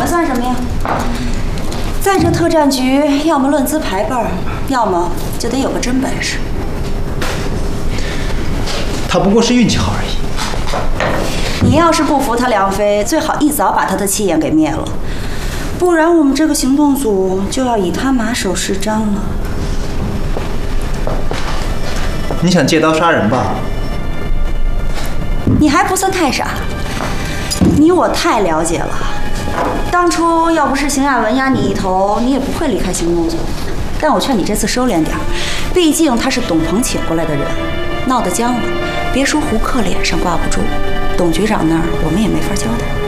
算什么呀？在这特战局，要么论资排辈儿，要么就得有个真本事。 他不过是运气好而已。 你要是不服他梁飞，最好一早把他的气焰给灭了，不然我们这个行动组就要以他马首是瞻了。 你想借刀杀人吧？ 你还不算太傻，你我太了解了。当初要不是邢亚文压你一头，你也不会离开行动组。但我劝你这次收敛点儿，毕竟他是董鹏请过来的人，闹得僵了，别说胡克脸上挂不住，董局长那儿我们也没法交代。